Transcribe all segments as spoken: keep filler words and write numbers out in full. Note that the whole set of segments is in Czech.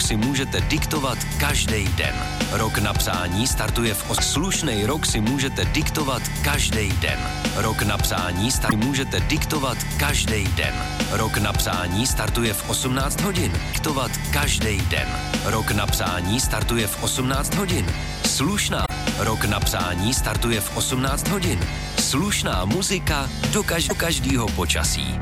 si můžete diktovat každý den. Rok napsání startuje v os... Slušnej rok si můžete diktovat každý den. Rok napsání start... můžete diktovat každý den. Rok napsání startuje v osmnáct hodin. Diktovat každý den. Rok napsání startuje v osmnáct hodin. Slušná. Rok napsání startuje v osmnáct hodin. Slušná muzika do, kaž- do každého počasí.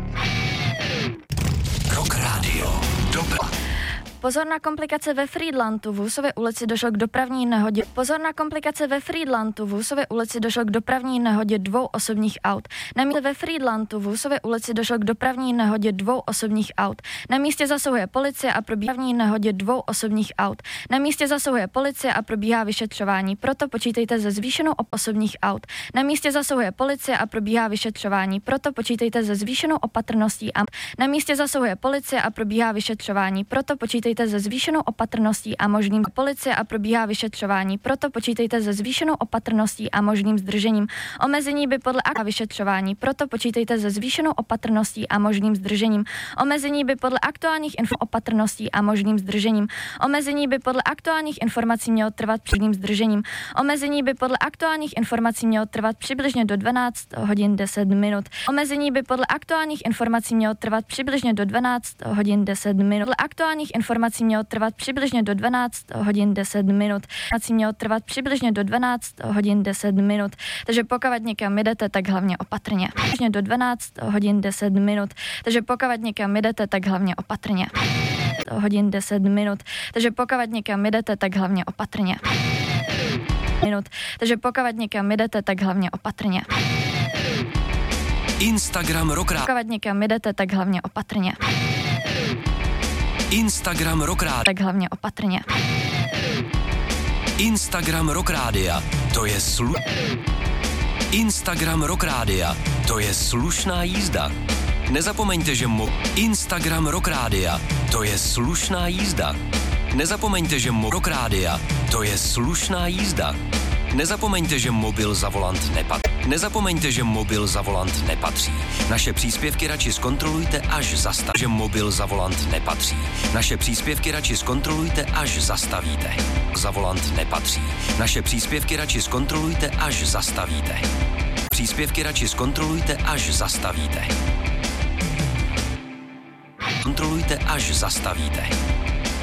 Rock Radio. Dobra. Pozor na komplikace ve Frýdlantu. V Husově ulici došlo k dopravní nehodě. Pozor na komplikace ve Frýdlantu. V Husově ulici došlo k dopravní nehodě dvou osobních aut. Na místě ve Frýdlantu v Husově ulici došlo k dopravní nehodě dvou osobních aut. Na místě zasahuje policie a probíhá nehodě dvou osobních aut. Na místě zasahuje policie a probíhá vyšetřování. Proto počítejte se zvýšenou op- osobních aut. Na místě zasahuje policie a probíhá vyšetřování. Proto počítejte se zvýšenou opatrností a na místě zasahuje policie a probíhá vyšetřování. Proto počítejte se zvýšenou opatrností a možným policie a probíhá vyšetřování. Proto počítejte se zvýšenou opatrností a možným zdržením. Omezení by podle akta vyšetřování. Proto počítejte se zvýšenou opatrností a možným zdržením. Omezení by podle aktuálních info opatrností a možným zdržením. Omezení by podle aktuálních informací mělo trvat předním zdržením. Omezení by podle aktuálních informací mělo trvat přibližně do dvanáct hodin deset minut. Omezení by podle aktuálních informací mělo trvat přibližně do dvanáct hodin deset minut. Podle aktuálních informací mělo trvat přibližně do dvanáct hodin deset minut. Informací mělo trvat přibližně do dvanáct hodin deset minut. Takže pokud někam jdete, tak hlavně opatrně. Přibližně do dvanáct hodin deset minut. Takže pokud někam jdete, tak hlavně opatrně. Hodin deset minut. Takže pokud někam jdete, tak hlavně opatrně. Minut. Takže pokud někam jdete, tak hlavně opatrně. Instagram Rock Radio. Pokud někam jdete, tak hlavně opatrně. Instagram Rock Radio. Tak hlavně opatrně. Instagram Rock Radio. To je slu... Instagram Rock Radio. To je slušná jízda. Nezapomeňte, že mo... Instagram Rock Radio. To je slušná jízda. Nezapomeňte, že mo... Rock Radio. To je slušná jízda. Nezapomeňte, že mobil za volant nepatří. Nezapomeňte, že mobil za volant nepatří. Naše příspěvky radši zkontrolujte, až zastavíte. Že mobil za volant nepatří. Naše příspěvky radši zkontrolujte, až zastavíte. Za volant nepatří. Naše příspěvky radši zkontrolujte, až zastavíte. Příspěvky radši zkontrolujte, až zastavíte. Kontrolujte, až zastavíte.